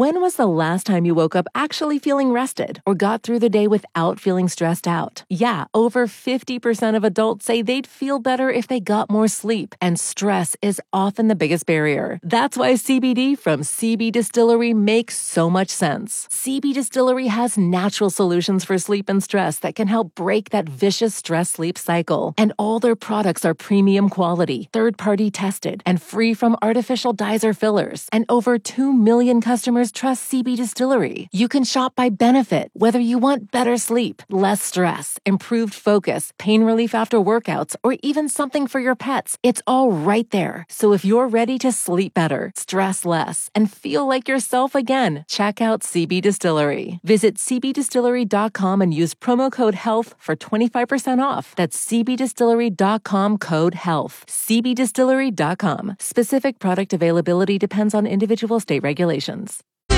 When was the last time you woke up actually feeling rested or got through the day without feeling stressed out? Yeah, over 50% of adults say they'd feel better if they got more sleep, and stress is often the biggest barrier. That's why CBD from CB Distillery makes so much sense. CB Distillery has natural solutions for sleep and stress that can help break that vicious stress-sleep cycle. And all their products are premium quality, third-party tested, and free from artificial dyes or fillers. And over 2 million customers trust CB Distillery. You can shop by benefit, whether you want better sleep, less stress, improved focus, pain relief after workouts, or even something for your pets. It's all right there. So if you're ready to sleep better, stress less, and feel like yourself again, check out CB Distillery. Visit cbdistillery.com and use promo code HEALTH for 25% off. That's cbdistillery.com, code HEALTH. cbdistillery.com. Specific product availability depends on individual state regulations.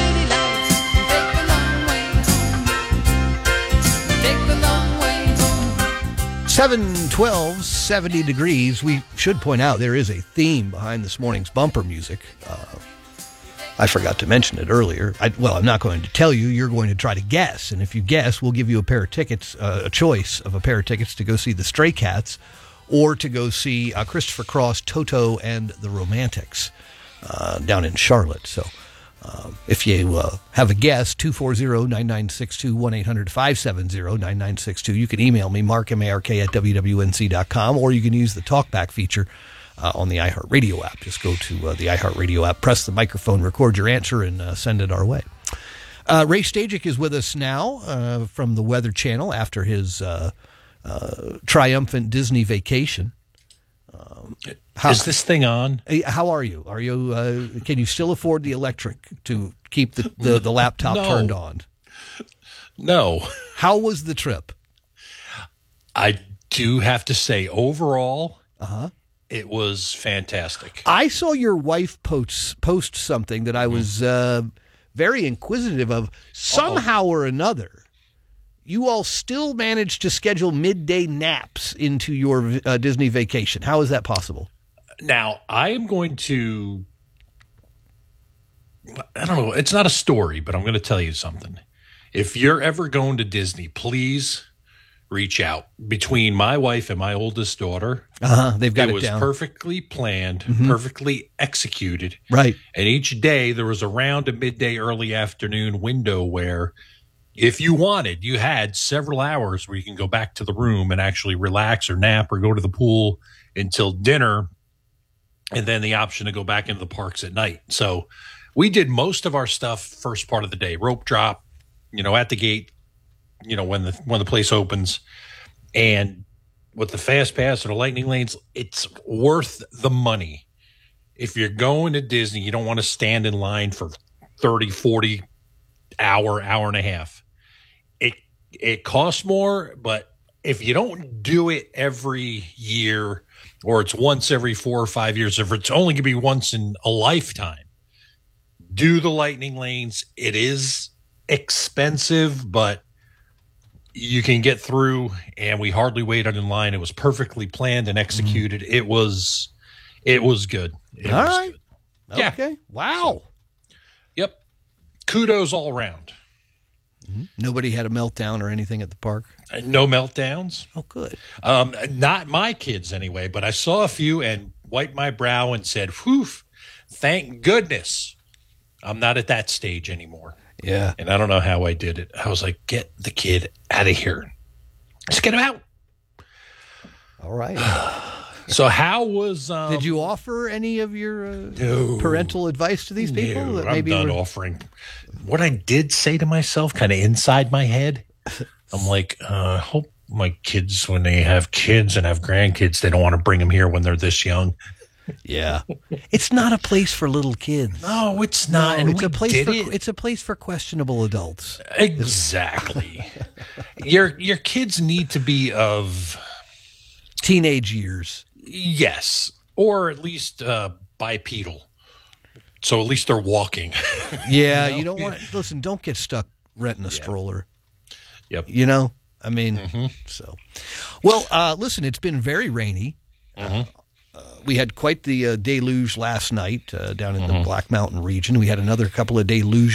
7:12, 70 degrees. We should point out there is a theme behind this morning's bumper music. I forgot to mention it earlier. I'm not going to tell you. You're going to try to guess. And if you guess, we'll give you a pair of tickets, a choice of a pair of tickets to go see the Stray Cats or to go see Christopher Cross, Toto, and the Romantics down in Charlotte. So if you have a guess, 240-9962, 1-800-570-9962. You can email me, Mark, M-A-R-K, at WWNC.com, or you can use the TalkBack feature on the iHeartRadio app. Just go to the iHeartRadio app, press the microphone, record your answer, and send it our way. Ray Stajic is with us now from the Weather Channel after his triumphant Disney vacation. Is this thing on? How are you? Are you? Can you still afford the electric to keep the laptop turned on? No. How was the trip? I do have to say, overall, it was fantastic. I saw your wife post something that I was very inquisitive of. Somehow or another, you all still managed to schedule midday naps into your Disney vacation. How is that possible? Now, I am going to, I don't know, it's not a story, but I'm going to tell you something. If you're ever going to Disney, please reach out. Between my wife and my oldest daughter, they've got it was down. Perfectly planned, perfectly executed. Right. And each day there was around a midday, early afternoon window where if you wanted, you had several hours where you can go back to the room and actually relax or nap or go to the pool until dinner, and then the option to go back into the parks at night. So we did most of our stuff first part of the day, rope drop, at the gate, when the place opens. And with the Fast Pass or the Lightning Lanes, it's worth the money. If you're going to Disney, you don't want to stand in line for 30, 40 hour and a half. It costs more, but if you don't do it every year, or it's once every 4 or 5 years, if it's only going to be once in a lifetime, do the Lightning Lanes. It is expensive, but you can get through, and we hardly waited in line. It was perfectly planned and executed. It was good. All right. Good. Yeah. Okay. Wow. So, yep. Kudos all around. Nobody had a meltdown or anything at the park? No meltdowns. Oh, good. Not my kids anyway, but I saw a few and wiped my brow and said, whew, thank goodness I'm not at that stage anymore. Yeah. And I don't know how I did it. I was like, get the kid out of here. Just get him out. All right. So how was... did you offer any of your parental advice to these people? No, that I'm maybe done offering. What I did say to myself, kind of inside my head, I'm like, hope my kids, when they have kids and have grandkids, they don't want to bring them here when they're this young. Yeah. It's not a place for little kids. No, it's not. No, and it's a place for questionable adults. Exactly. Your kids need to be of teenage years. Yes. Or at least bipedal. So at least they're walking. Yeah, you don't want to, listen, don't get stuck renting a stroller. Yep. I mean, so. Well, listen, it's been very rainy. We had quite the deluge last night down in the Black Mountain region. We had another couple of deluges